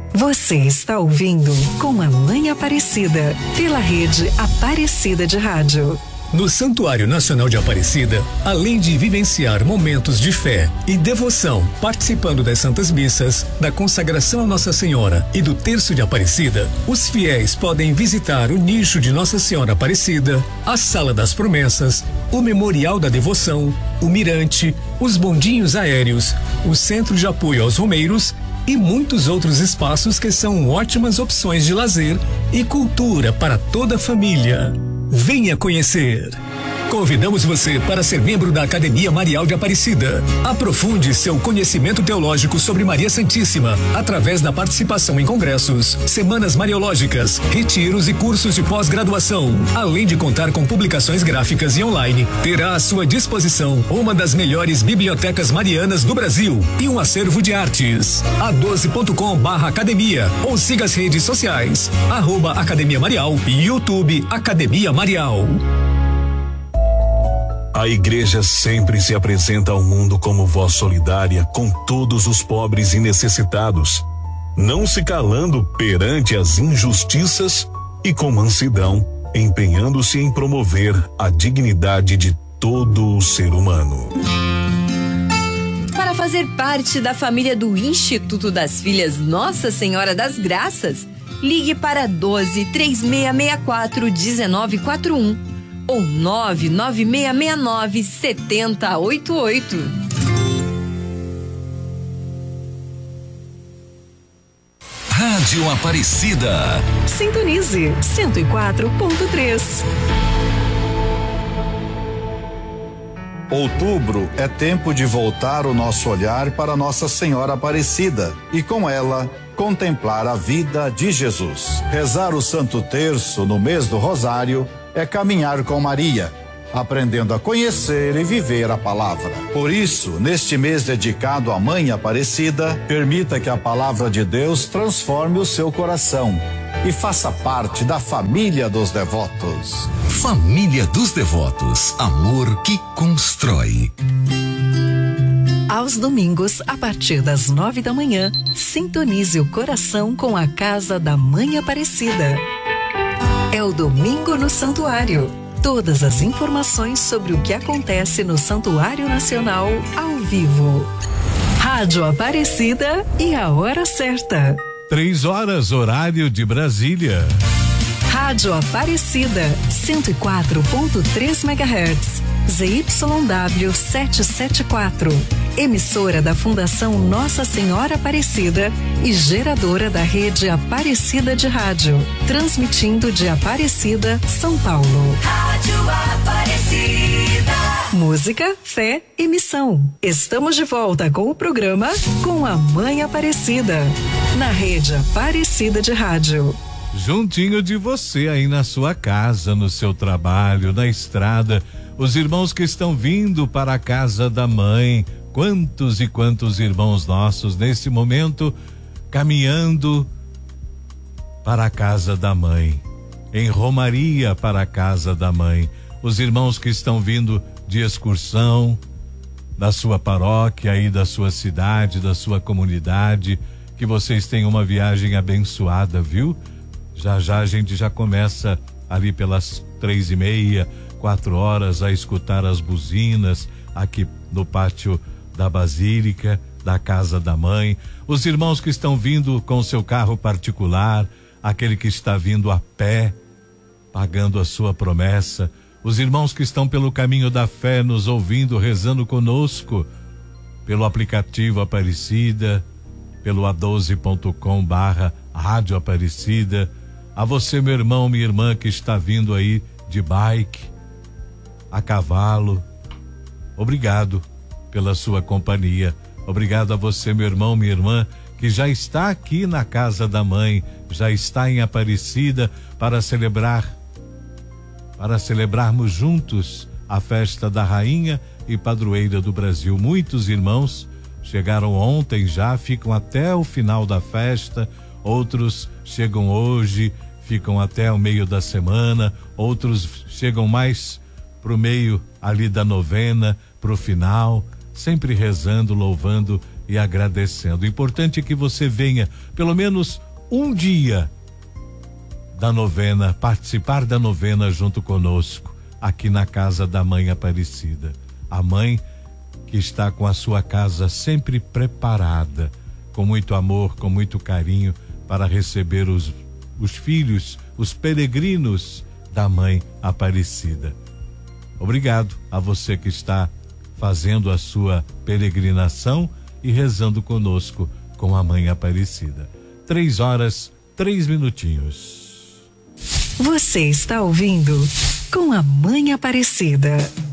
Você está ouvindo Com a Mãe Aparecida, pela rede Aparecida de Rádio. No Santuário Nacional de Aparecida, além de vivenciar momentos de fé e devoção, participando das Santas Missas, da consagração a Nossa Senhora e do Terço de Aparecida, os fiéis podem visitar o nicho de Nossa Senhora Aparecida, a Sala das Promessas, o Memorial da Devoção, o Mirante, os bondinhos aéreos, o Centro de Apoio aos Romeiros e muitos outros espaços que são ótimas opções de lazer e cultura para toda a família. Venha conhecer! Convidamos você para ser membro da Academia Marial de Aparecida. Aprofunde seu conhecimento teológico sobre Maria Santíssima através da participação em congressos, semanas mariológicas, retiros e cursos de pós-graduação. Além de contar com publicações gráficas e online, terá à sua disposição uma das melhores bibliotecas marianas do Brasil e um acervo de artes. a12.com/academia ou siga as redes sociais @Academia Marial e YouTube Academia Marial. A igreja sempre se apresenta ao mundo como voz solidária com todos os pobres e necessitados, não se calando perante as injustiças e com mansidão, empenhando-se em promover a dignidade de todo o ser humano. Para fazer parte da família do Instituto das Filhas Nossa Senhora das Graças, ligue para 12-3664-1941 ou 99669-7088. Rádio Aparecida. Sintonize 104.3. Outubro é tempo de voltar o nosso olhar para Nossa Senhora Aparecida e com ela contemplar a vida de Jesus. Rezar o Santo Terço no mês do Rosário é caminhar com Maria, aprendendo a conhecer e viver a palavra. Por isso, neste mês dedicado à Mãe Aparecida, permita que a palavra de Deus transforme o seu coração e faça parte da família dos devotos. Família dos Devotos, amor que constrói. Aos domingos, a partir das 9 da manhã, sintonize o coração com a Casa da Mãe Aparecida. É o Domingo no Santuário. Todas as informações sobre o que acontece no Santuário Nacional ao vivo. Rádio Aparecida e a hora certa. 3 horas, horário de Brasília. Rádio Aparecida, 104.3 MHz. ZYW 774. Emissora da Fundação Nossa Senhora Aparecida e geradora da rede Aparecida de Rádio. Transmitindo de Aparecida, São Paulo. Rádio Aparecida. Música, fé e missão. Estamos de volta com o programa Com a Mãe Aparecida. Na rede Aparecida de Rádio. Juntinho de você aí na sua casa, no seu trabalho, na estrada, os irmãos que estão vindo para a casa da mãe, quantos e quantos irmãos nossos nesse momento caminhando para a casa da mãe, em romaria para a casa da mãe, os irmãos que estão vindo de excursão da sua paróquia aí, da sua cidade, da sua comunidade, que vocês tenham uma viagem abençoada, viu? Já já a gente já começa ali pelas 3:30, 4 horas a escutar as buzinas aqui no pátio da Basílica, da Casa da Mãe. Os irmãos que estão vindo com seu carro particular, aquele que está vindo a pé, pagando a sua promessa. Os irmãos que estão pelo caminho da fé nos ouvindo, rezando conosco, pelo aplicativo Aparecida, pelo a12.com/Rádio Aparecida. A você, meu irmão, minha irmã, que está vindo aí de bike, a cavalo, obrigado pela sua companhia. Obrigado a você, meu irmão, minha irmã, que já está aqui na casa da mãe, já está em Aparecida para celebrarmos juntos a festa da rainha e padroeira do Brasil. Muitos irmãos chegaram ontem já, ficam até o final da festa, outros chegam hoje, ficam até o meio da semana, outros chegam mais pro meio ali da novena, pro final, sempre rezando, louvando e agradecendo. O importante é que você venha pelo menos um dia da novena, participar da novena junto conosco, aqui na casa da Mãe Aparecida. A mãe que está com a sua casa sempre preparada, com muito amor, com muito carinho, para receber os filhos, os peregrinos da Mãe Aparecida. Obrigado a você que está fazendo a sua peregrinação e rezando conosco com a Mãe Aparecida. 3:03. Você está ouvindo Com a Mãe Aparecida.